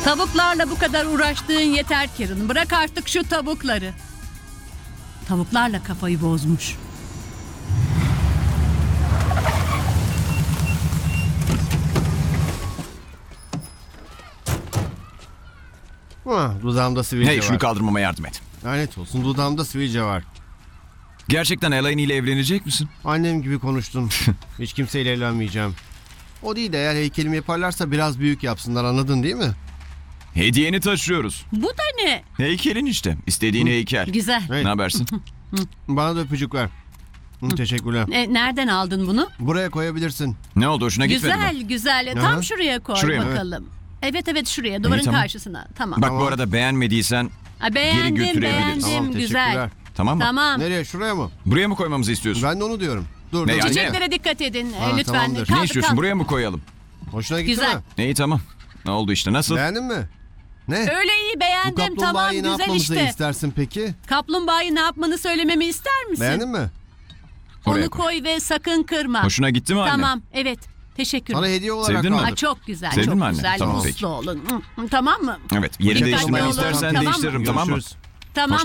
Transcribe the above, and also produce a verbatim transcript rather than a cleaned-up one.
Tavuklarla bu kadar uğraştığın yeter Karen. Bırak artık şu tavukları. Tavuklarla kafayı bozmuş. Ha, dudağımda sivilce Hey var. şunu kaldırmama yardım et. Lanet olsun, dudağımda sivilce var. Gerçekten Elaine ile evlenecek misin? Annem gibi konuştun. Hiç kimseyle evlenmeyeceğim. O değil de eğer heykelimi yaparlarsa biraz büyük yapsınlar, anladın değil mi? Hediyeni taşıyoruz. Bu da ne? Heykelin işte. İstediğin heykel. Güzel. Hey, Ne habersin? bana da öpücük ver. Hı, teşekkürler. E, nereden aldın bunu? Buraya koyabilirsin. Ne oldu, hoşuna gitmedi mi? Güzel güzel. Aha. Tam şuraya koy Şuraya mı? bakalım. Evet evet şuraya, duvarın tamam. karşısına. Tamam. Bak Tamam. bu arada beğenmediysen Ha, beğendim götürebiliriz. beğendim Tamam, güzel. teşekkürler. tamam mı? Tamam. Nereye, şuraya mı? Buraya mı koymamızı istiyorsun? Ben de onu diyorum. Dur Ne dur. yani? Çiçeklere dikkat edin e, Ha, lütfen. tamamdır. Kaldır, Ne istiyorsun? kaldır. Buraya mı koyalım? Hoşuna gitti Güzel. mi? İyi tamam. Ne oldu işte, nasıl? Beğendin mi? Ne? Öyle iyi Bu beğendim, tamam kaplumbağayı ne güzel yapmamızı işte. istersin peki? Kaplumbağayı ne yapmanı söylememi ister misin? Beğendin mi? Oraya Onu koy. koy ve sakın kırma. Hoşuna gitti mi anne? Tamam evet. Teşekkürler. Sana hediye olarak Sevdin mi? aldım. Ha, çok güzel, Sevdin çok mi anne? güzel. Tamam, Mutlu peki. olun. Hı, Tamam mı? Evet, yeri Dikkatli değiştirmemi olun, istersen tamam mı? değiştiririm, tamam mı? Görüşürüz. Tamam.